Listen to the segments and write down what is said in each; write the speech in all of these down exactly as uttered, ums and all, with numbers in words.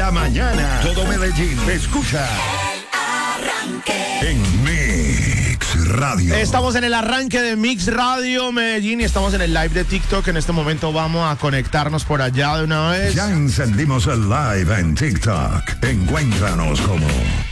la mañana. Todo Medellín te escucha. En Mix Radio. Estamos en el arranque de Mix Radio Medellín y estamos en el live de TikTok. En este momento vamos a conectarnos por allá de una vez. Ya encendimos el live en TikTok. Encuéntranos como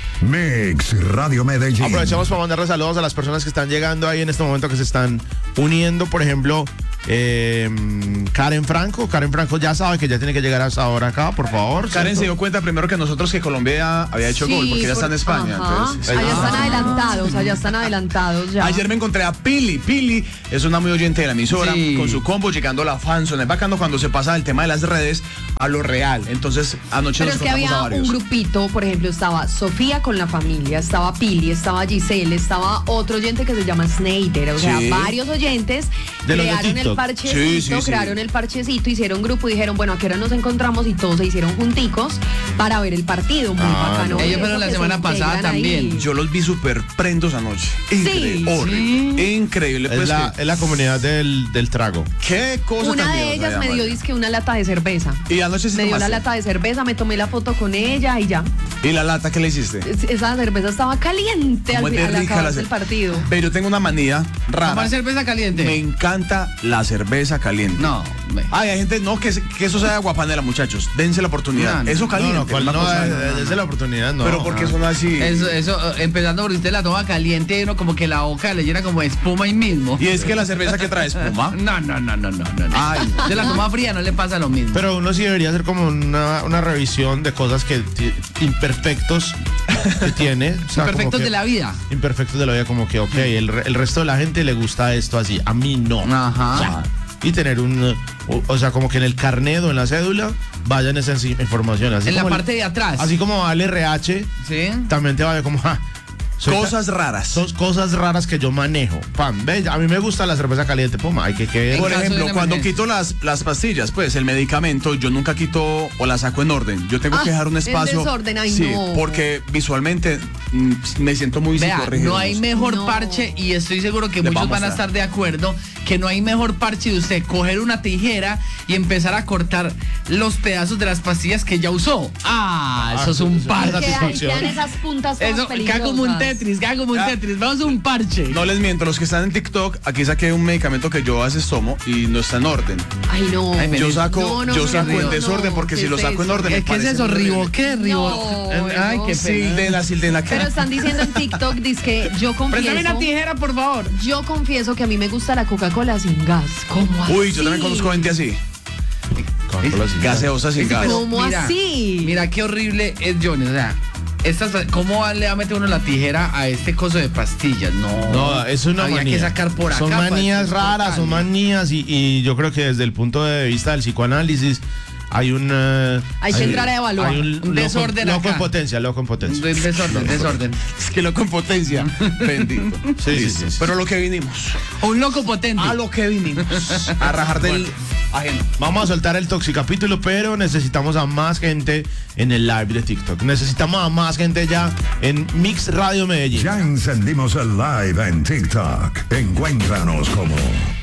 Mix Radio Medellín. Aprovechamos para mandarle saludos a las personas que están llegando ahí en este momento, que se están uniendo. Por ejemplo, eh, Karen Franco. Karen Franco ya sabe que ya tiene que llegar hasta ahora acá, por favor. Karen ¿cierto? se dio cuenta primero que nosotros que Colombia había hecho Sí, gol, porque ella por- está en España. ajá. Entonces, Allá ella- están adelantados, allá están adelantados ya. Ayer me encontré a Pili. Pili es una muy oyente de la emisora, Sí. con su combo llegando a la fanzone. Es bacano cuando se pasa del tema de las redes a lo real. Entonces, anoche Pero nos es que contamos a había varios. un grupito, por ejemplo, estaba Sofía con la familia, estaba Pili, estaba Giselle, estaba otro oyente que se llama Snyder, o sea, Sí. varios oyentes De los de crearon el TikTok. parchecito, Sí, sí, sí. crearon el parchecito, hicieron grupo y dijeron, bueno, ¿a qué hora nos encontramos? Y todos se hicieron junticos para ver el partido, muy Ah, bacano. no. Ellos Eso fueron la que se semana pasada integran ahí. también. Yo los vi súper prendos anoche. Increíble. Sí. Horrible. Increíble. Es Pues la, que- es la comunidad del, del trago. qué cosa Una tan de miedosa, ellas me dio María. disque una lata de cerveza. Y anoche sí Me dio la tomaste. lata de cerveza, me tomé la foto con ella y ya. ¿Y la lata qué le hiciste? Es- Esa cerveza estaba caliente al, ¿Cómo es de al rica acabarse la el cer- partido. Pero yo tengo una manía rara. ¿Tomar cerveza caliente? Me encanta la cerveza caliente. No, ve. Ay, hay gente, no, que, que eso sea aguapanela, muchachos. Dense la oportunidad. No, no. Eso caliente. No, no, ¿cuál una no? cosa- Es, es de la oportunidad, no. Pero porque son así. Eso, eso, eh, empezando porque usted la toma caliente y uno como que la boca le llena como de espuma ahí mismo. Y es que la cerveza que trae espuma. No, no, no, no, no, no. no. Ay. Se la toma fría, no le pasa lo mismo. Pero uno sí debería hacer como una, una revisión de cosas que ti- imperfectos que tiene. O sea, como Perfectos que- de la vida. Imperfectos de la vida, como que, ok, el, re- el resto de la gente le gusta esto así, a mí no. Ajá. O sea, y tener un, uh, o, o sea, como que en el carnet o en la cédula vayan esa insi- información. Así En la como el- parte de atrás. Así como va el R H, ¿Sí? también te vaya como, ja, soy Cosas ca- raras. Son cosas raras que yo manejo. Pam, ve, a mí me gusta la cerveza caliente, pum, hay que que Por caso de ejemplo, una cuando emergencia. quito las, las pastillas, pues el medicamento, yo nunca quito o la saco en orden. Yo tengo Ah, que dejar un en espacio. desorden, ay, sí, no. porque visualmente mm, me siento muy Vea, psicorrígido. no hay mejor No. parche y estoy seguro que Les muchos voy a van a mostrar. estar de acuerdo que no hay mejor parche de usted coger una tijera y empezar a cortar los pedazos de las pastillas que ya usó. Ah, eso es un eso es una parche. Quedan, satisfacción. quedan esas puntas todas Eso, peligrosas. queda como un Tetris, queda como un Ah. Tetris. Vamos a un parche. No les miento, los que están en TikTok, aquí saqué un medicamento que yo a veces tomo y no está en orden. Ay, no. Ay, Yo Feliz. saco, No, no, yo no, saco no, en no, desorden porque ¿qué si lo es saco en eso? orden me ¿Qué, qué es parece eso? horrible. ¿Ribo qué? ¿Ribo? No, Ay, no. qué pena. Sildena, Sildena, ¿qué? Pero están diciendo en TikTok, dice que yo confieso. Préstame una tijera, por favor. Yo confieso que a mí me gusta la Coca-Cola sin gas. ¿Cómo así? Uy, yo también conozco gente así. Coca-Cola sin gas. Gaseosa sin gas. pero- ¿Cómo así? Mira qué horrible es Johnny. O sea, estas, ¿cómo le va a meter uno la tijera a este coso de pastillas? No. No, es una Había manía. que sacar por acá. Son para manías después raras, son cortarle. manías y, y yo creo que desde el punto de vista del psicoanálisis hay un... eh, Hay que entrar a evaluar. hay un, Un desorden loco, loco acá. en potencia, loco en potencia. De- Desorden, desorden. Es que loco en potencia. Bendito. Sí, sí, Listo. sí, sí. Pero lo que vinimos. Un loco potente. A lo que vinimos. A rajar del ajeno. Vamos a soltar el toxicapítulo, pero necesitamos a más gente en el live de TikTok. Necesitamos a más gente ya en Mix Radio Medellín. Ya encendimos el live en TikTok. Encuéntranos como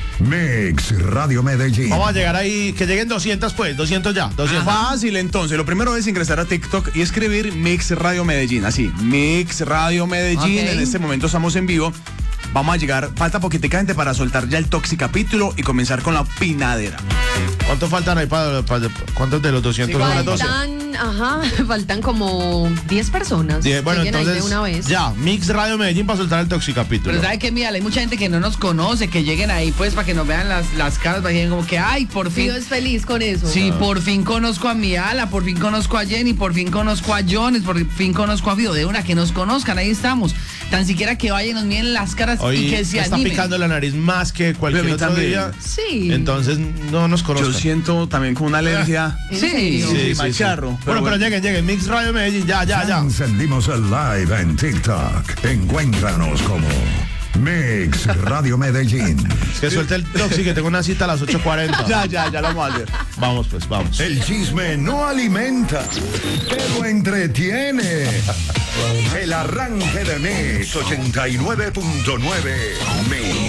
Mix Radio Medellín. Vamos a llegar ahí, que lleguen doscientos pues, doscientos ya, doscientos. Fácil, entonces. Lo primero es ingresar a TikTok y escribir Mix Radio Medellín. Así, Mix Radio Medellín. Ok. En este momento estamos en vivo. Vamos a llegar, falta poquitica gente para soltar ya el toxicapítulo y comenzar con la pinadera. ¿Cuántos faltan ahí para, para- cuántos de los doscientos son las doce? Faltan, ajá, faltan como diez personas. Diez, bueno, Lleguen ahí entonces, de una vez. ya, Mix Radio Medellín para soltar el toxicapítulo. Pero sabe que, mira, hay mucha gente que no nos conoce, que lleguen ahí pues para que nos vean las, las caras, para que digan como que, ay, por fin. Fío es feliz con eso. Sí, por fin conozco a mi Ala, por fin conozco a Jenny, por fin conozco a Jones, por fin conozco a Fido. De una, que nos conozcan, ahí estamos. Tan siquiera que vayan y nos miren las caras Hoy y que se me está animen. picando la nariz más que cualquier Pero a mí otro también. día. Sí. Entonces no nos Yo conozcan. siento también como una alergia. ¿En Sí, serio? Sí, macharro, pero Bueno, pero bueno. lleguen, lleguen. Mix Radio Medellín, ya, ya, ya. Encendimos el live en TikTok. Encuéntranos como Mix Radio Medellín. Que suelte el toxi, que tengo una cita a las ocho cuarenta. Ya, ya, ya lo vamos a hacer. Vamos, pues, vamos. El chisme no alimenta, pero entretiene. El arranque de Mix ochenta y nueve punto nueve. Mix.